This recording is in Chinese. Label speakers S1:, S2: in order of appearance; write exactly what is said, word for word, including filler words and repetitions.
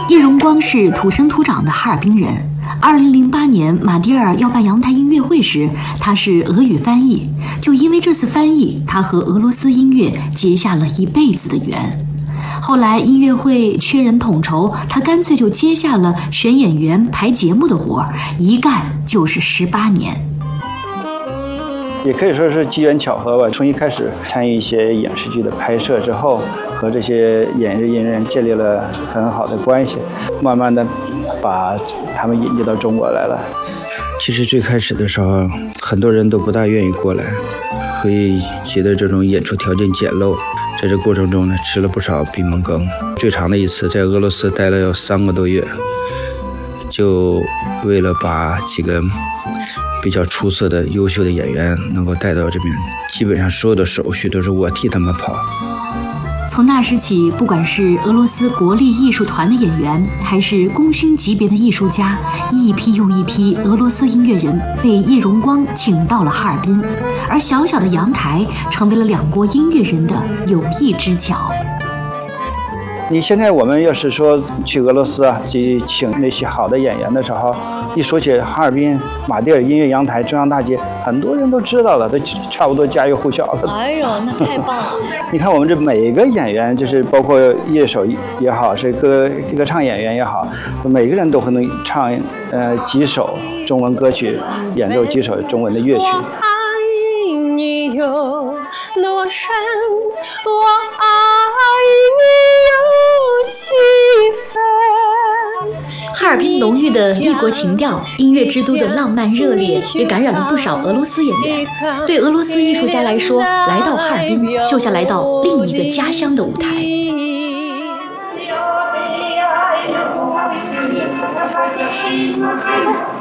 S1: 叶荣光是土生土长的哈尔滨人。二零零八年，马迭尔要办阳台音乐会时，他是俄语翻译。就因为这次翻译，他和俄罗斯音乐结下了一辈子的缘。后来音乐会缺人统筹，他干脆就接下了选演员、排节目的活儿，一干就是十八年。
S2: 也可以说是机缘巧合吧。从一开始参与一些影视剧的拍摄之后，和这些演艺人员建立了很好的关系，慢慢的把他们引进到中国来了。
S3: 其实最开始的时候，很多人都不大愿意过来，会觉得这种演出条件简陋。在这过程中呢，吃了不少闭门羹。最长的一次在俄罗斯待了有三个多月，就为了把几个比较出色的优秀的演员能够带到这边，基本上所有的手续都是我替他们跑。
S1: 从那时起，不管是俄罗斯国立艺术团的演员，还是功勋级别的艺术家，一批又一批俄罗斯音乐人被叶荣光请到了哈尔滨，而小小的阳台成为了两国音乐人的友谊之桥。
S2: 你现在我们要是说去俄罗斯啊，去请那些好的演员的时候，一说起哈尔滨马迭尔音乐阳台中央大街，很多人都知道了，都差不多家喻户晓了。
S4: 哎呦，那太棒了！
S2: 你看我们这每一个演员，就是包括乐手也好，是歌歌唱演员也好，每个人都可能唱呃几首中文歌曲，演奏几首中文的乐曲。
S5: 我爱你有多深，我爱你有几分。
S1: 哈尔滨浓郁的异国情调，音乐之都的浪漫热烈，也感染了不少俄罗斯演员。对俄罗斯艺术家来说，来到哈尔滨就像来到另一个家乡的舞台。
S5: 有